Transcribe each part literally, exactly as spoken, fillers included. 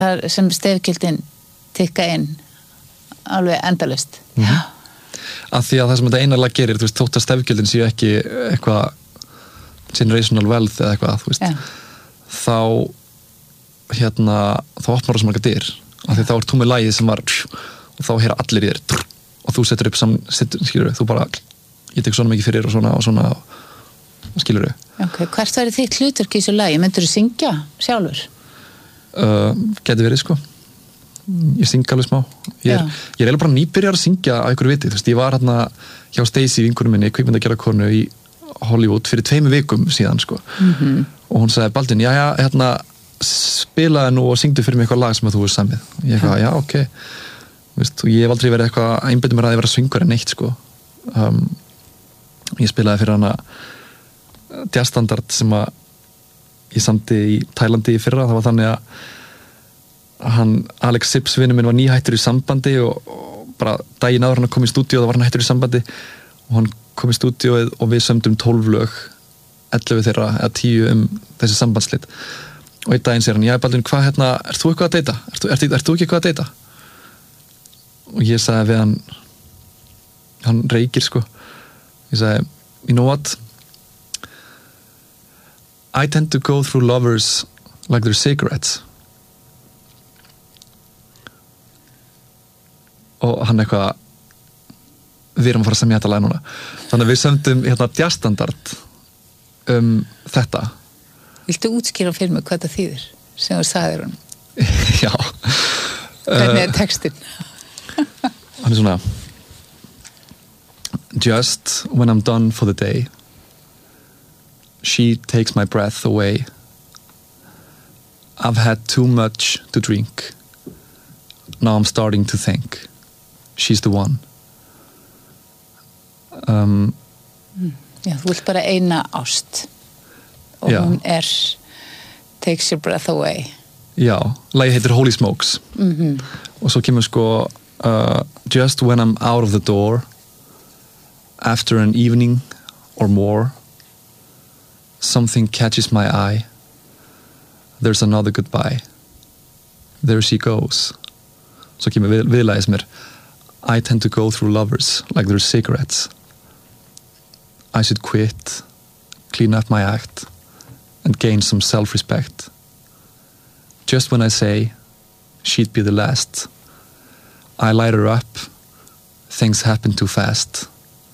það sem stefgjöldin tikka inn alveg endalaust. Mm-hmm. Já. Að því að það sem þetta eina lag gerir, þú veist, þótt að stefgjöldin séu ekki eitthvað generational wealth eða eitthvað, þú veist, Já. þá hérna, þá opnar það sem marga dyr, af því þá er þú með lagið sem var og þá heyra allir í þér og þú setur upp saman, skilur þú bara, ég tek svona mikið fyrir og svona og svona og skilur þau. Ok, hvert væri þitt hlutverk í þessu lagi? Myndirðu syngja sjálfur? Uh, geti verið, sko. Ég syng alveg smá. Ég er, ég er eiginlega bara nýbyrjar að syngja að ykkur viti. Þú veist, ég var hérna hjá Stacey, vinkonum minni, kvikmyndagerðarkonu í Hollywood fyrir tveimur vikum síðan, sko. Mm-hmm. Og hún sagði, Baldvin, já, já, hérna, spilaði nú og syngdu fyrir mig eitthvað lag sem að þú er samið. Ég eitthvað, já, ok. Þú veist, og ég hef aldrei verið eitthvað að einbeita mér að ég vera söngur en neitt, sko. Um, ég spilaði fyrir hana jazzstandard sem að ég samdi í Tælandi í fyrra. Það var þannig að hann, Alex Sips vinur minn var nýhættur í sambandi og, og bara daginn áður hann kom í stúdíu og það var hann hættur í sambandi og hann kom í stúdíuð og við sömdum tólf lög, ellefu þeirra eða tíu um þessi sambandslit og einn daginn sér hann, já Baldvin, hvað hérna, ert þú eitthvað að deyta? Ert, ert, ert, ert þú ekki eitthvað að deyta? Og ég sagði við hann hann reykir sko ég sagði, you know what? I tend to go through lovers like they're cigarettes. Og hann eitthvað við erum að fara að semja þetta lag núna þannig að við sömdum hérna jazzstandard um þetta. Viltu útskýra fyrir mig hvað það þýðir sem þú sagðir hún? Já. Hvernig er textin? Hann er svona Just when I'm done for the day she takes my breath away. I've had too much to drink. Now I'm starting to think she's the one. Um, mm. Já, þú vilt bara eina ást og já. Hún er takes your breath away. Já, lagið heitir Holy Smokes. Mm-hmm. Og svo kemur sko uh, Just when I'm out of the door after an evening or more something catches my eye. There's another goodbye. There she goes. Svo kemur við, viðlagið sem er I tend to go through lovers like they're cigarettes. I should quit, clean up my act, and gain some self-respect. Just when I say she'd be the last, I light her up, things happen too fast.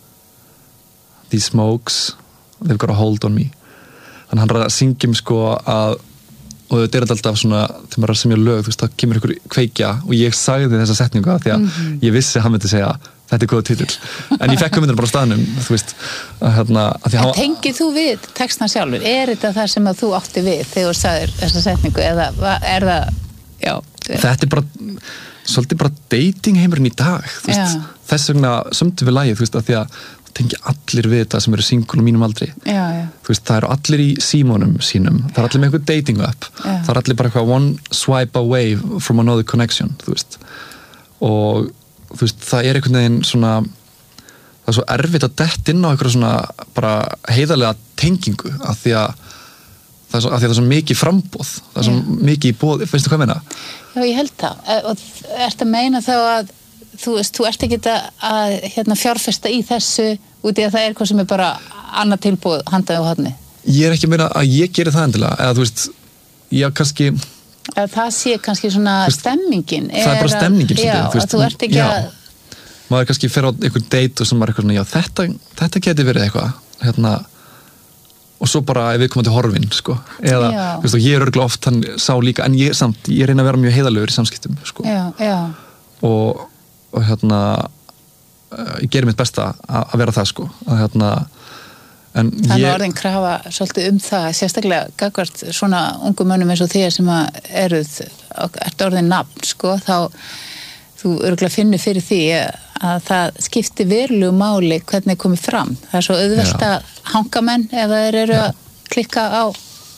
These smokes, they've got a hold on me. Þannig hann er að syngjum sko að og þetta er alltaf svona, þegar maður er að semja lög þú veist, það kemur ykkur kveikja og ég sagði þessa setningu að því að mm-hmm. ég vissi að hann myndi segja, þetta er góða titill en ég fekk hugmyndina bara á staðnum þú veist, að hérna að því En tengið þú við textana sjálfur? Er þetta það sem að þú átti við þegar þú sagðir þessa setningu eða er það, já þetta er bara, svolítið bara dating heimurinn í dag, þú veist já. Þess vegna sömdum við lagið, þú veist, að því að tengi allir við þetta sem eru single og mínum aldri já, já. Þú veist, það eru allir í símónum sínum, það er allir með eitthvað dating app já. Það er allir bara eitthvað one swipe away from another connection, þú veist og þú veist, það er einhvern veginn svona það er svo erfitt að detta inn á eitthvað svona bara heiðarlega tengingu af því að það er svo, af því að það er svo mikið frambóð það er svo já. Mikið í bóð, finnst þú hvað meina? Já, ég held það, og ert að meina þá að þú veist, þú ert ekki að, að hérna, fjárfesta í þessu út í að það er hvað sem er bara annað tilbúð handaði á horni. Ég er ekki að meina að ég geri það endilega, eða þú veist ég kannski eða það sé kannski svona veist, stemmingin það er bara stemmingin já, þú veist, þú ert ekki já, að maður kannski fer á einhvern date og sem maður er eitthvað svona, já þetta, þetta geti verið eitthvað hérna og svo bara ef við komum til horfin sko, eða þú veist, og ég er örgulega oft hann sá líka, en ég samt, ég reyna að vera mjög heiðarlegur í samskiptum sko. já, já. og og hérna uh, ég gerir mitt besta að vera það sko að hérna en Þannig ég... orðin krafa svolítið um það sérstaklega gagnvart svona ungum mönnum eins og þér sem að eruð ert orðin nafn sko þá þú örugglega finnur fyrir því að það skipti verulegu máli hvernig komið fram það er svo auðvelt að hanga menn ef þeir eru Já. Að klikka á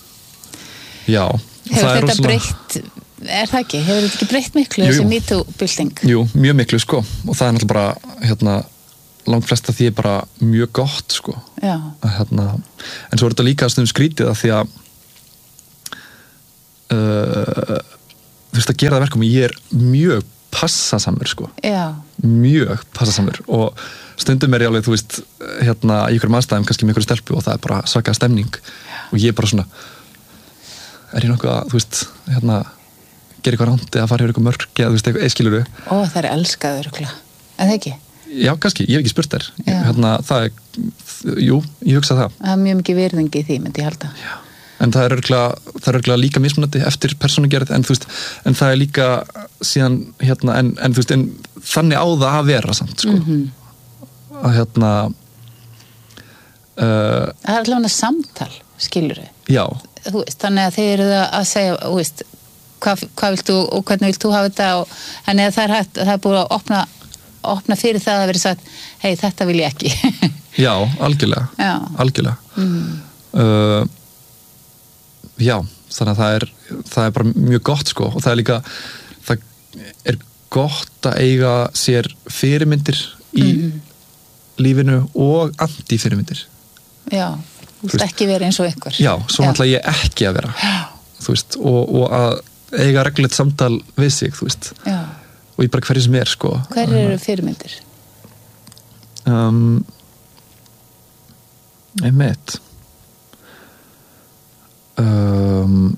Já Hefur þetta rosalega... breytt Er það ekki? Hefur þetta ekki breytt miklu jú, jú. Þessi MeToo-bylting? Jú, mjög miklu sko og það er náttúrulega bara hérna, langt flesta því er bara mjög gott sko að, hérna, en svo er þetta líka stundum skrítið að því að uh, þú veist að gera það verkum ég er mjög passasamur sko Já. mjög passasamur og stundum er ég alveg, þú veist hérna í ykkur aðstæðum, kannski með ykkur stelpu og það er bara svaka stemning Já. Og ég er bara svona er ég nokkuð að, þú veist hérna, gera eitthvað rándi að fara yfir ykkur mörg eða þú veist, eitthvað, skilurðu Ó, það er elskað örugglega, en það ekki? Já, kannski, ég hef ekki spurt þér hérna, það er, jú, ég hugsa það Það er mjög mikið virðingi í því, myndi ég halda Já. En það er örugglega, það er örugglega líka mismunandi eftir persónugerð, en þú veist en það er líka síðan hérna, en, en þú veist, en þannig á það að vera samt, sko mm-hmm. að hérna uh, Það er allavega samtal, skilurðu Já. Þú veist, þannig að þið eru að segja, þú veist hvað, hvað vilt þú og hvernig vilt þú hafa þetta og þannig að það er hægt, það er búið að opna opna fyrir það að vera sagt hei, þetta vil ég ekki Já, algjörlega, Já. algjörlega. Mm. Uh, Já, þannig að það er það er bara mjög gott sko og það er líka það er gott að eiga sér fyrirmyndir í mm. lífinu og anti-fyrirmyndir Já, þú veist ekki vera eins og ykkur Já, svo náttúrulega ég ekki að vera Já. Þú veist, og, og að eiga reglulegt samtal við sig, þú veist Já. Og ég bara hverju sem er sko Hver eru fyrirmyndir? Um, einmitt um,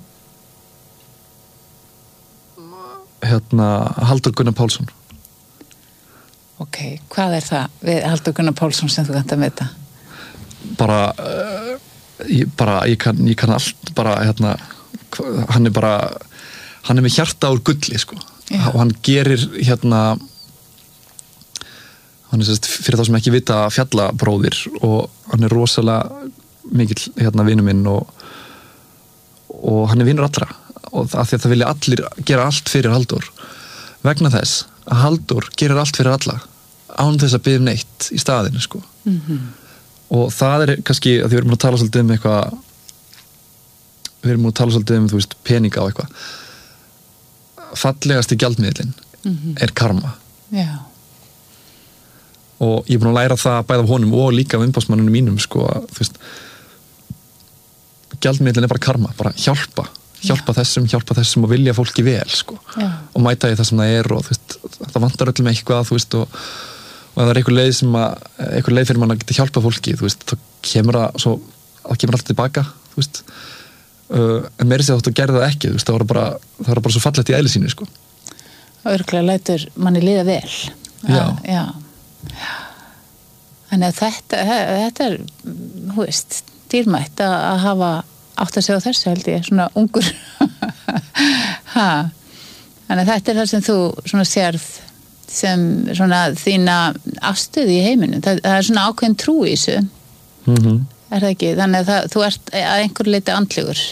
hérna Halldór Gunnar Pálsson Ok, hvað er það við Halldór Gunnar Pálsson sem þú kannt að vita? Bara uh, ég, bara, ég kann, ég kann allt bara hérna, hann er bara hann er með hjarta úr gulli sko Já. Og hann gerir hérna hann er sérst fyrir þá sem ekki vita fjallabróðir og hann er rosalega mikill hérna vinur minn og, og hann er vinur allra og af því að það vilja allir gera allt fyrir Halldór vegna þess að Halldór gerir allt fyrir alla án þess að biðja um neitt í staðinu sko mm-hmm. og það er kannski að því við erum að tala svolítið um eitthvað við erum að tala svolítið um þú veist peninga og eitthvað fallegasti gjaldmiðlinn mm-hmm. er karma Já. Og ég er búin að læra það bæði af honum og líka af umboðsmannunum mínum sko að þú veist gjaldmiðlinn er bara karma, bara hjálpa hjálpa Já. Þessum, hjálpa þessum og vilja fólki vel sko Já. Og mæta í það sem það er og þú veist, það vantar öllum eitthvað þú veist og, og það er einhver leið sem að einhver leið fyrir mann að geta hjálpa fólki þú veist, þá kemur það svo það kemur alltaf tilbaka þú veist Uh, en meiri sér þáttu að gera það ekki þú veist, það var bara, það var bara svo fallegt í eðli sínu sko. Og örgulega lætur manni líða vel Já. Að, já. Þannig að þetta þetta er, hú veist dýrmætt að, að hafa átt að segja þessu held ég, svona ungur ha þannig að þetta er það sem þú svona sérð sem svona þína afstöðu í heiminum, það, það er svona ákveðin trú í þessu mm-hmm. er það ekki, þannig að það, þú ert að einhver leiti andlegur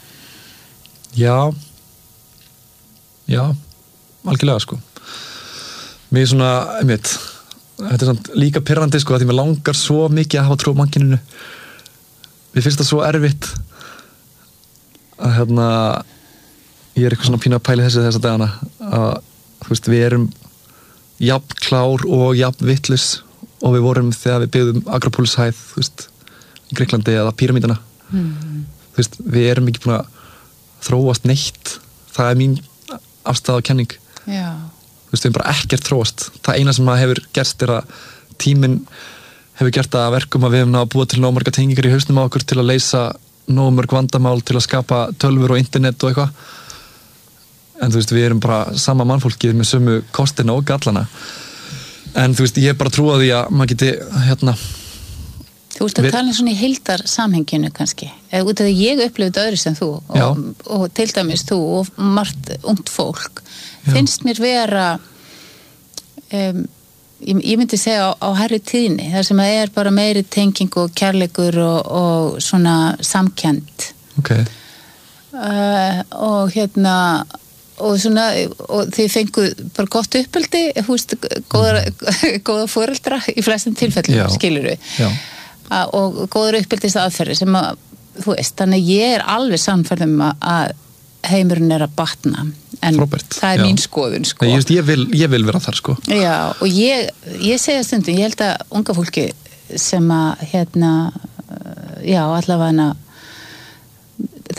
Já Já, algjörlega sko mér er svona, einmitt þetta er svona líka pirrandi sko að því mér langar svo mikið að hafa trú á mannkyninu mér finnst það svo erfitt að hérna ég er eitthvað svona pínu að pæli þessu þessa dagana að þú veist, við erum jafn klár og jafn vitlaus og við vorum þegar við byggðum Akropólshæð, þú veist í Greiklandi eða píramídana mm. þú veist, við erum ekki búin að þróast neitt það er mín afstæða og kenning Já. þú veist, við erum bara ekkert þróast það eina sem að hefur gerst er að tíminn hefur gert að verkum að við hefum náða að búa til nóg marga tengingar í hausnum á okkur til að leysa nóg mörg vandamál til að skapa tölvur og internet og eitthvað en þú veist, við erum bara sama mannfólkið með sömu kostina og gallana en þú veist, ég er bara trúið því að maður geti hérna Þú veist að Við... tala svona í heildar samhenginu kannski, eða út af því ég upplifði öðru sem þú og, og til dæmis þú og margt ungt fólk Já. Finnst mér vera um, ég, ég myndi segja á, á hærri tíðni, þar sem það er bara meiri tenging og kærleikur og, og svona samkennd okay. uh, og hérna og svona, og þið fenguð bara gott uppeldi, þú veist góða, góða foreldra í flestum tilfellum, skilurðu Já. og góður uppbyldist aðferði sem að, þú veist, þannig ég er alveg sannfærð um að heimurinn er að batna, en Robert, það er já. mín skoðun, sko. Nei, ég, ég, vil, ég vil vera þar, sko. Já, og ég, ég segja stundum, ég held að unga fólki sem að, hérna, já, allavega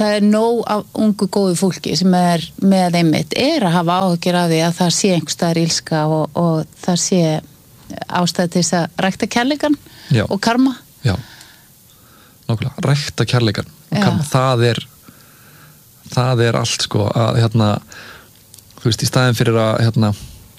það er nóg af ungu góðu fólki sem er með einmitt er að hafa áhyggjur af því að það sé einhvers staðar ílska og, og það sé ástæði til þess að rækta kærleikan Já. og karma. Já, nákvæmlega, rækta kærleikan og karma, það er það er allt sko að hérna, þú veist, í staðin fyrir að hérna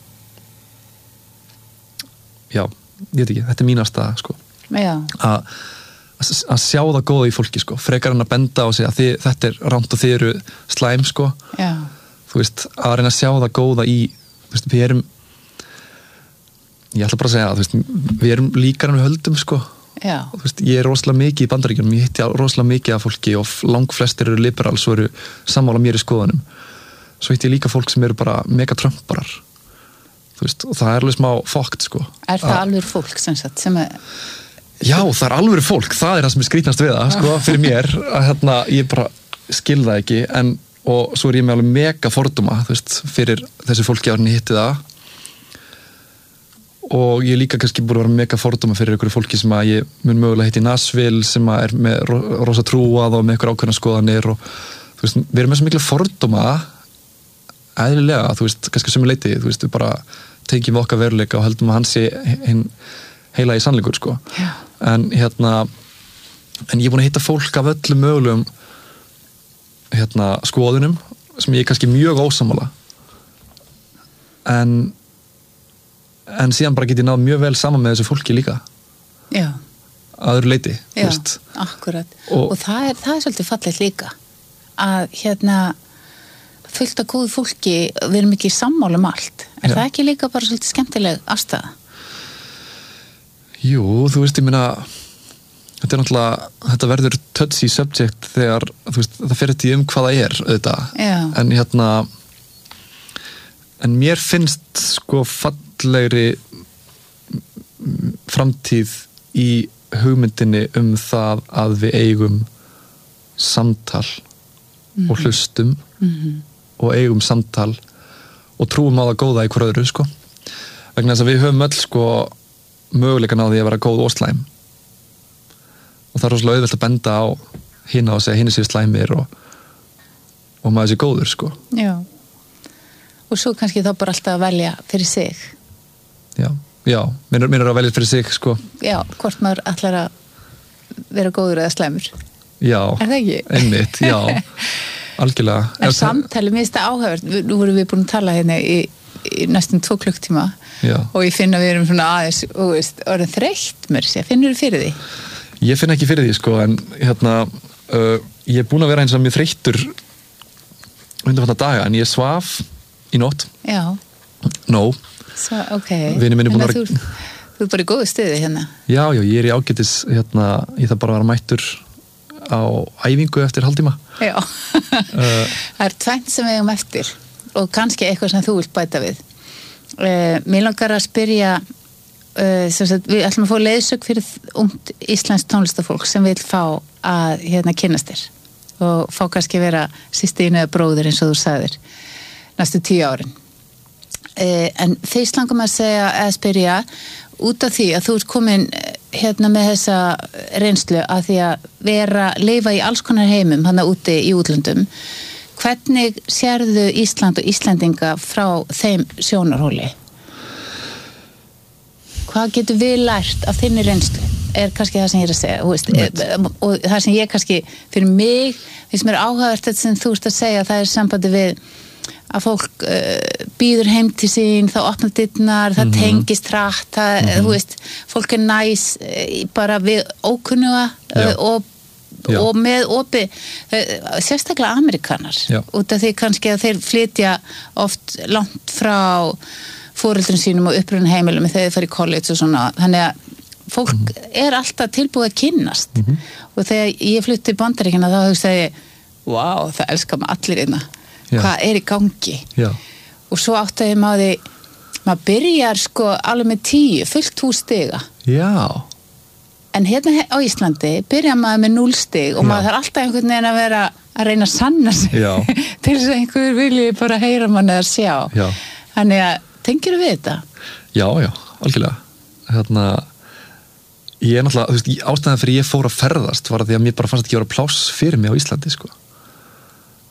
já, ég veit ekki, þetta er mínasta sko Já. að að sjá það góða í fólki sko, frekar en að benda og segja þið, þetta er rámt og þið eru slæm sko, Já. þú veist, að reyna að sjá það góða í, þú veist, við erum ég ætla bara að segja þú veist, við erum líkar en við höldum sko Já. og þú veist, ég er rosalega mikið í Bandaríkjunum, ég hitti rosalega mikið af fólki og langflestir eru liberals og eru sammála mér í skoðunum, svo hitti ég líka fólk sem eru bara mega trömparar þú veist, og það er alveg smá fokkt sko. Er það alveg fólk sem sagt, sem er Já, það er alveg fólk, það er það sem er skrítnast við það, sko, fyrir mér, að hérna, ég bara skil það ekki, en, og svo er ég með alveg mega fordóma, þú veist, fyrir þessi fólki árin ég hitti það, og ég líka kannski búin að vera mega fordóma fyrir einhverju fólki sem að ég mun mögulega hitti í Nashville, sem að er með ro rosa trúað og með einhver ákveðna skoðanir, og, þú veist, við erum með svo mikla fordóma, eðlilega, þú veist, kannski sömu leiti, þú veist, við bara tekjum við okkar veruleika og heldum að hann sé hinn heila í sannleikur sko. Já. En hérna en ég er búin að hitta fólk af öllum mögulegum hérna skoðunum sem ég er kannski mjög ósammála en en síðan bara get ég náð mjög vel saman með þessu fólki líka Já. að öðru leiti Já, akkurat og, og það, er, það er svolítið fallegt líka að hérna fullt af góðu fólki, við erum ekki sammála um allt, er Já. Það ekki líka bara svolítið skemmtileg afstæða? Jú, þú veist, ég meina þetta er náttúrulega, þetta verður touchy subject þegar, þú veist, það fer þetta í um hvað það er, auðvitað. Já. En hérna en mér finnst sko fallegri framtíð í hugmyndinni um það að við eigum samtal mm-hmm. og hlustum mm-hmm. og eigum samtal og trúum á það góða í hver öðru, sko. Vegna þess að við höfum öll, sko möguleikan á því að vera góð og slæm og það er rosalega auðvelt að benda á hina og segja hini séu slæmir og, og maður sé góður sko. Já, og svo kannski þá bara alltaf að velja fyrir sig Já, já, minn er að velja fyrir sig sko. Já, hvort maður ætlar að vera góður eða slæmur Já, er það ekki? Einmitt, já, algjörlega En samtali, mér finnst það áhugavert, nú vorum við búin að tala hérna í, í næstum tvo klukktíma Já. Og ég finn að við erum svona aðeins og veist, orðin þreytt mér sé, finnur þú fyrir því? Ég finn ekki fyrir því sko, en hérna uh, ég er búin að vera eins og mjög þreyttur undanfarna daga, en ég svaf í nótt. Já. No. Svo, ok. Vinur minn er búin að vera... Þú, þú er bara í góðu stuði hérna. Já, já, ég er í ágætis, hérna, ég þarf bara að vera mættur á æfingu eftir hálftíma. Já. uh, Það er tvennt sem við eigum eftir og kannski eitthvað sem þú vilt bæta við. Uh, mér langar að spyrja uh, sem sagt, við ætlum að fá leiðsögn fyrir ungt íslenskt tónlistafólk sem vil fá að hérna kynnast þér og fá kannski að vera systínu eða bróðir eins og þú sagðir næstu tíu árin uh, en fyrst langar maður að segja eða spyrja út af því að þú ert komin hérna með þessa reynslu að því að vera, lifa í alls konar heimum hann úti í útlöndum. Hvernig sérðu Ísland og Íslendinga frá þeim sjónarhóli? Hvað getur við lært af þinni reynslu? Er kannski það sem ég er að segja, þú veist, og það sem ég kannski, fyrir mig, því sem er áhugavert þetta sem þú ert að segja, það er sambandi við að fólk uh, býður heim til sín, það opnar dyrnar, það mm-hmm. tengist hratt, það, mm-hmm. þú veist, fólk er næs uh, bara við ókunnuga uh, og Já. Og með opi sérstaklega Amerikanar Já. Út af því kannski að þeir flytja oft langt frá foreldrum sínum og upprunna heimilum þegar þeir fara í college og svona þannig að fólk mm-hmm. er alltaf tilbúið að kynnast mm-hmm. og þegar ég flutti til Bandaríkjanna þá hugsaði ég wow, það elskar maður allir einna hvað er í gangi Já. Og svo áttaði ég maður því maður byrjar sko alveg með tíu fullt hús stiga Já En hérna á Íslandi byrja maður með núll stig og Já. Maður þarf alltaf einhvern veginn að vera að reyna að sanna sig til þess að einhver vilji bara heyra mann eða sjá. Já. Þannig að, tengir þú við þetta? Já, já, algjörlega. Hérna, ég er náttúrulega, þú veist, ástæðan fyrir ég fór að ferðast var að því að mér bara fannst ekki að vera pláss fyrir mig á Íslandi, sko.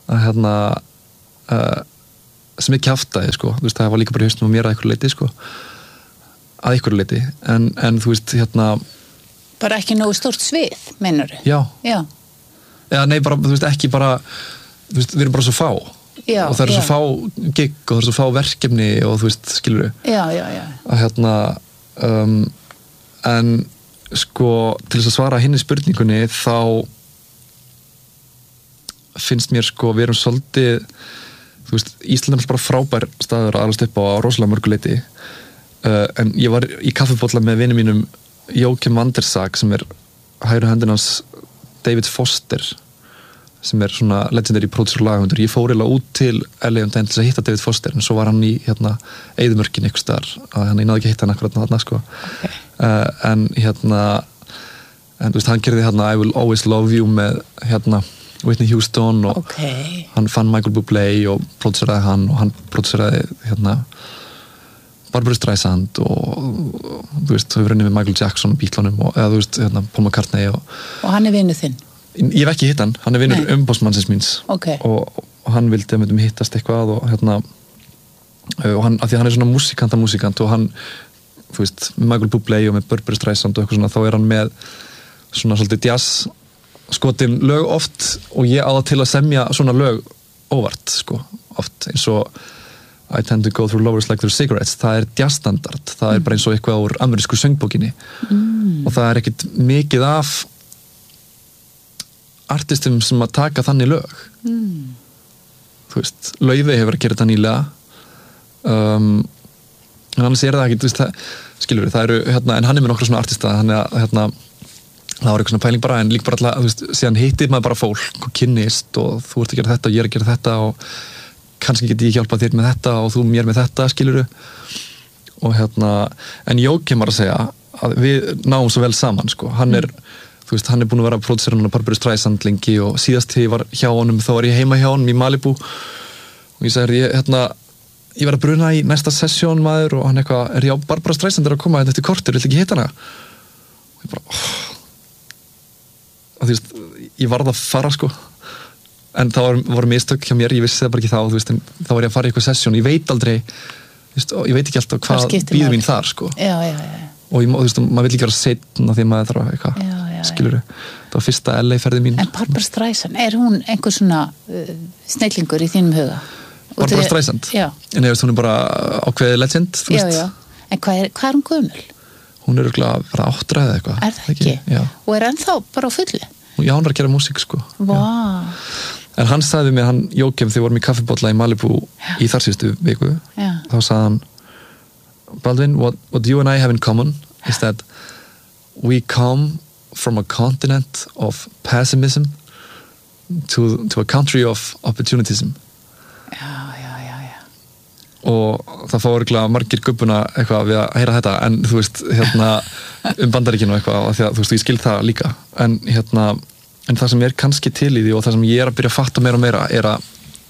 að hérna uh, sem er kjaftaði sko, þú veist, það var líka bara í haustum á mér að einhverju leiti sko, að einhverju leiti en, en þú veist, hérna bara ekki nógu stórt svið, meinarðu? Já. Já. Já, nei, bara, þú veist, ekki bara þú veist, við erum bara svo fá já, og það eru já. svo fá gig og það eru svo fá verkefni og þú veist, skilur við Já, já, já. að hérna um, en sko til þess að svara hinni spurningunni þá finnst mér sko við erum svolítið þú veist, Ísland er bara frábær staður að alast upp á rosalega mörgu leiti uh, en ég var í kaffibolla með vinum mínum Jókim Vandersak sem er hægri höndin hans David Foster sem er svona legendary producer og lagahöfundur. Ég fór eiginlega út til L A um daginn til þess að hitta David Foster en svo var hann í hérna eyðimörkin einhvers staðar að hann, ég náði ekki að hitta hann akkurat þarna sko. Okay. Uh, en hérna en þú veist, hann gerði hérna I Will Always Love You með hérna Whitney Houston og okay. hann fann Michael Bublé og produseraði hann og hann produseraði hérna Barbra Streisand og, og þú veist, þau verið með Michael Jackson Beatlunum og eða þú veist, hérna, Paul McCartney og, og hann er vinur þinn? Ég hef ekki hitt hann, hann er vinur umboðsmannsins míns okay. og, og hann vildi að myndum hittast eitthvað og hérna og hann, af því að hann er svona músikanta músikant og hann, þú veist, með Michael Bublé og með Barbra Streisand og eitthvað svona, þá er hann með svona svolítið jazz skotin lög oft og ég á það til að semja svona lög óvart, sko, oft eins og I tend to go through lovers like through cigarettes það er jazzstandard, það er bara eins og eitthvað úr amerísku söngbókinni mm. og það er ekkit mikið af artistum sem að taka þannig lög mm. þú veist, Laufey hefur að gera þetta nýlega um, en annars er það ekki, þú veist, það, skilur við, það eru hérna, en hann er með nokkra svona artista þannig að hérna, það var eitthvað svona pæling bara en líka bara alltaf, þú veist, síðan hittir maður bara fólk og kynnist og þú ert að gera þetta og ég er að gera þetta og kannski get ég hjálpað þér með þetta og þú mér með þetta, skiluru og hérna, en Jókim var að segja að við náum svo vel saman, sko hann er, mm. þú veist, hann er búin að vera að pródusera hann á Barbra Streisand lengi og síðast þegar ég var hjá honum, þá var ég heima hjá honum í Malibu og ég sagði, ég, hérna ég verð að bruna í næsta sessjón maður og hann eitthvað, er ég á Barbra Streisand er að koma hérna eftir kortur, vil ekki hitta hana og ég bara, oh. og þú veist, ég varð að fara, sko en það var, var mistök hjá mér, ég vissi það bara ekki þá þú veist, en þá var ég að fara í eitthvað sessjón ég veit aldrei, veist, ég veit ekki alltaf hvað býður mín þar, sko já, já, já. og ég, þú veist, maður vil ekki vera setna því að maður þarf eitthvað, skilur það var fyrsta L A-ferði mín. En Barbra Streisand, er hún einhver svona uh, snillingur í þínum huga? Barbra Streisand? Já. En ég veist, hún er bara ákveðið legend, þú veist. Já, já, en hvað er, hvað er hún gömul? Hún er örugglega að vera áttra eða eitthvað. Er það ekki? Já. Og er ennþá bara á fullu? Já, hann er að gera músík, sko. Vá. En hann sagði mér, hann Jókim, þegar við vorum í kaffibolla í Malibu Já. Í þar síðustu viku, Já. Þá sagði hann, Baldwin, what, what you and I have in common is that we come from a continent of pessimism to, to a country of opportunism. Já, já, já, já. Og það fá örgulega margir gubbuna eitthvað við að heyra þetta, en þú veist, hérna, um Bandaríkinu eitthvað, og því að, þú veist, ég skil það líka, en hérna, en það sem er kannski til í því og það sem ég er að byrja að fatta meira og meira er að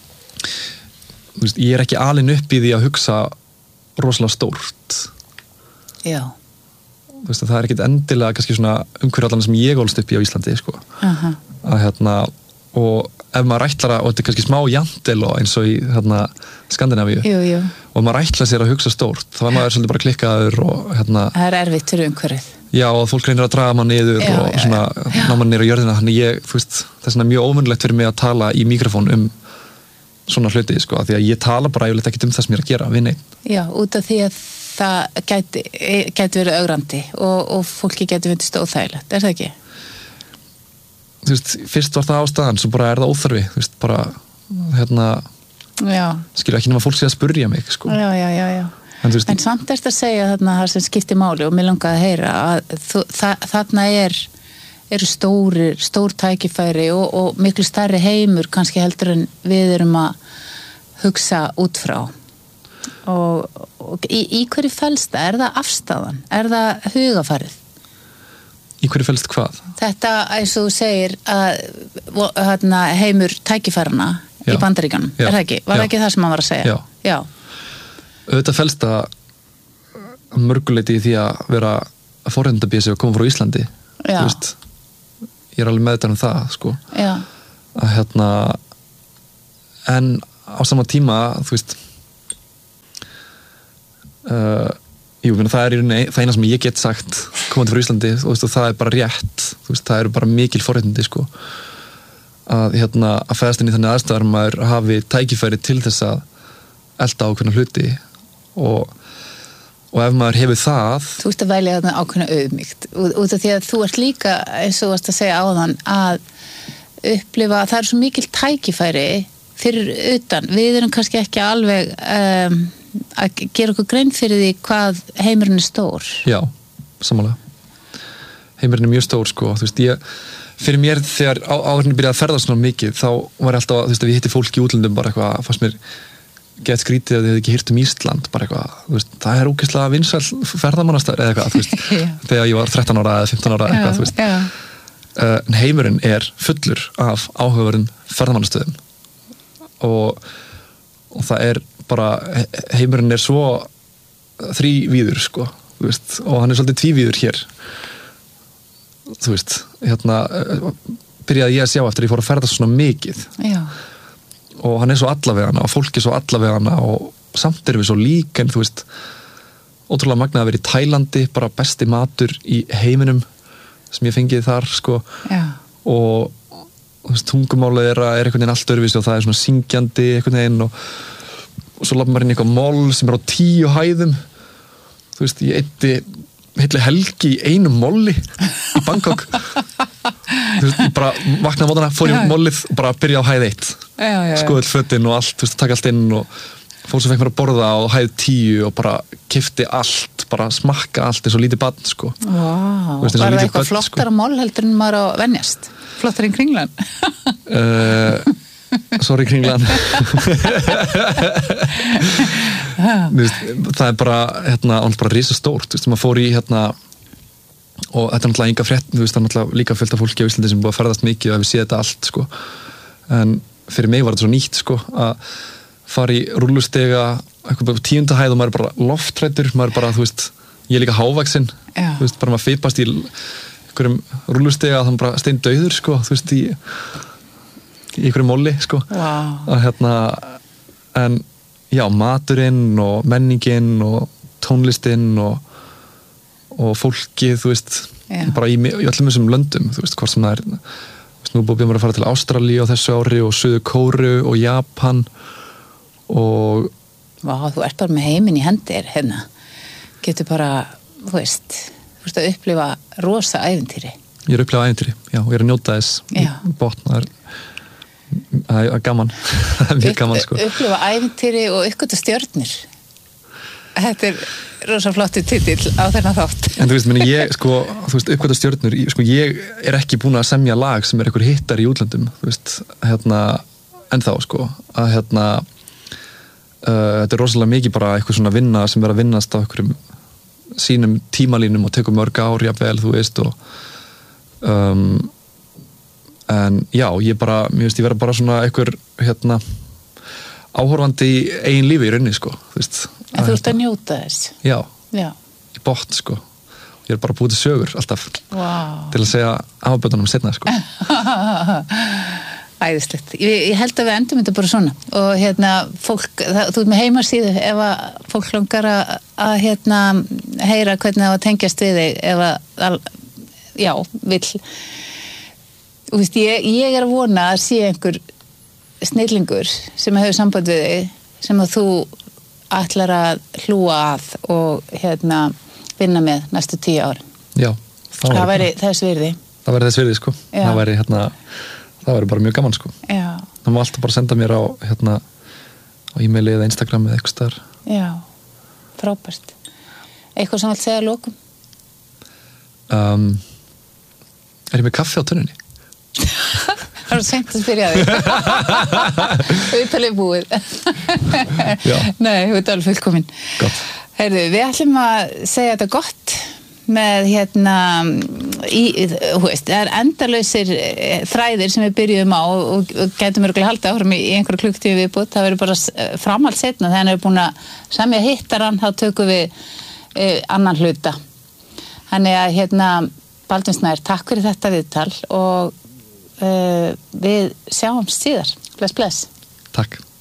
þú veist, ég er ekki alinn upp í því að hugsa rosalega stórt. Já. Þú veist, það er ekkit endilega kannski svona umhverjallan sem ég ólst upp í á Íslandi, sko. Uh-huh. Að hérna, og ef maður ætlar að, og þetta er kannski smá jantel og eins og í hérna Skandinavíu, jú, jú. Og maður ætlar sér að hugsa stórt, þá er maður svolítið bara klikkaður og hérna. Það er erfitt fyrir umhverfið. Já, og fólk reynir að draga maður niður já, og svona ná maður niður á jörðina, þannig ég, þú veist, það er svona mjög ómönnulegt fyrir mig að tala í mikrofón um svona hluti, sko, því að ég tala bara yfirleitt ekkert um það sem ég er að gera við neitt. Já, út af því að það gæti, gæti verið ögrandi og, og fólki gæti fundist óþægilegt, er það ekki? Þú veist, fyrst var það ástæðan, svo bara er það óþarfi, þú veist, bara, hérna, skilur ekki nema fólk sé að spurja mig, sko. Já, já, já, já. En, veist, en samt erst að segja þarna það sem skiptir máli og mér langaði að heyra að þú, það, þarna er, eru stóri, stór tækifæri og, og miklu stærri heimur kannski heldur en við erum að hugsa út frá. Og, og í, í hverju felst það? Er það afstæðan? Er það hugafarið? Í hverju felst hvað? Þetta, eins og þú segir, að hérna, heimur tækifærana í Bandaríkjanum, er það ekki? Var það ekki það sem maður var að segja? Já. Já. Auðvitað felst það mörguleiti í því að vera að forréttindabýja sig og koma frá Íslandi. Já. Þú veist, ég er alveg meðvitaður um það, sko. Já. Að hérna, en á sama tíma þú veist uh, jú, menn, það er í rauninni það eina sem ég get sagt komandi frá Íslandi og, veist, og það er bara rétt þú veist, það eru bara mikil forréttindi sko að, hérna, að fæðast inn í þannig aðstæðar maður hafi tækifæri til þess að elda ákveðna hluti og, og ef maður hefur það Þú veist að velja þarna ákveðna auðmýkt út af því að þú ert líka eins og varst að segja áðan að upplifa það er svo mikil tækifæri fyrir utan, við erum kannski ekki alveg um, að gera okkur grein fyrir því hvað heimurinn er stór Já, samanlega heimurinn er mjög stór sko þú veist, ég, fyrir mér þegar á, áhverjum byrjaði að ferðast svona mikið þá var ég alltaf, þú veist, að ég hitti fólk í útlöndum bara eitthvað, fannst mér gett skrítið að þið hefði ekki hýrt um Ísland bara eitthvað, þú veist, það er ógeðslega vinsæll ferðamannastæður eða eitthvað, þú veist þegar ég var þrettán ára eða fimmtán ára eitthvað, þú veist uh, en heimurinn er fullur af áhugaverðum ferðamannastöðum og, og það er bara, heimurinn er svo þrívíður sko, þú veist, og hann er svolítið tvívíður hér þú veist, hérna byrjaði ég að sjá eftir að ég fór að ferðast svona mikið Já. Og hann er svo allavegana og fólk er svo allavegana og samt erum við svo lík en þú veist, ótrúlega magnað að vera í Tælandi, bara besti matur í heiminum sem ég fengið þar sko Já. og þú veist, tungumálið er, er einhvern veginn allt öðruvísi og það er svona syngjandi einhvern veginn og, og svo lappa maður inn í eitthvað moll sem er á tíu hæðum þú veist, ég eitti heilli helgi í einu molli í Bangkok þú veist, ég bara vaknaði á mótana, fór í mollið og bara byrjaði á hæð eitt skoðið fötin og allt, þú veist, taka allt inn og fór sem fekk mér að borða á hæð tíu og bara keypti allt, bara smakka allt eins og lítið barn sko Vá, veist, var það eitthvað flottara sko? Moll heldur en maður á venjast flottar en Kringlan uh, sorry Kringlan veist, það er bara hérna, hann er bara risastórt, þú veist, maður fór í hérna og þetta er náttúrulega enga frétt, þú veist, það er náttúrulega líka fullt af fólki á Íslandi sem búið að ferðast mikið og hefur séð þetta allt sko, en fyrir mig var þetta svo nýtt sko, að fara í rúllustega eitthvað tíunda hæð og maður er bara lofthræddur, maður er bara, þú veist, ég er líka hávaxinn, þú veist, bara maður fipast í einhverjum rúllustega að hann bara steindauður sko, þú veist, í í einhverjum molli sko wow. að hérna, en já, maturinn og menningin og tónlistinn og og fólkið, þú veist yeah. bara í, í öllum þessum löndum, þú veist, hvort sem það er þú veist, nú búið mér að fara til Ástralíu á þessu ári og Suður Kóru og Japan og Vá, þú ert bara með heiminn í hendir hérna, getur bara þú veist, þú veist að upplifa rosa ævintýri. Ég er að upplifa ævintýri, já, og ég er að njóta þess botn, það er það er gaman, það er mjög gaman sko. Upplifa ævintýri og uppgöta stjörnur. Þetta er rosa flottur titill á þennan þátt. En þú veist, meni, ég, sko, þú veist, uppgöta stjörnur, sko, ég er ekki búin að semja lag sem er einhver hittar í útlöndum, þú veist, hérna, ennþá, sko, að hérna, uh, þetta er rosalega mikið bara eitthvað svona vinna sem er að vinnast á einhverjum sínum tímalínum og tekur mörg ár, jafnvel, þú veist, og, um, en já, ég bara, mér veist, ég vera bara svona einhver, hérna, áhorfandi í eigin lífi í rauninni, sko, þú veist. En þú ert að njóta þess. Já, Já. Í botn, sko. Ég er bara búið til sögur alltaf. Wow. Til að segja afbötunum setna, sko. Æðislegt. Ég, ég held að við endum þetta bara svona. Og hérna, fólk, það, þú ert með heimasíðu ef að fólk langar að, að hérna, heyra hvernig það var tengjast við þig, ef að, já, vill. Þú veist, ég, ég er að vona að sé einhver snillingur sem hefur samband við þig, sem að þú ætlar að hlúa að og hérna vinna með næstu tíu árin. Já. Það væri þess virði. Það væri þess virði, sko. Já. Það væri hérna, það væri bara mjög gaman, sko. Já. Það má alltaf bara senda mér á hérna á e-maili eða Instagram eða eitthvað staðar. Já. Frábært. Eitthvað sem vilt segja að lokum? Um, er ég með kaffi á tunnunni? Það er seint að spyrja þig. Auðvitað búið. Já. Nei, þú ert alveg fullkomin. Gott. Heyrðu, við ætlum að segja þetta gott með hérna í, þú veist, það er endalausir þræðir sem við byrjuðum á og, og gætum örgulega haldið áfram í, í einhverju klukktíu viðbútt. Það verður bara framhald setna þegar hann er búin að semja hittaran, þá tökum við e, annan hluta. Þannig að hérna Baldvin Snær, takk fyrir þetta viðtal og Uh, við sjáum síðar. Bless, bless. Takk.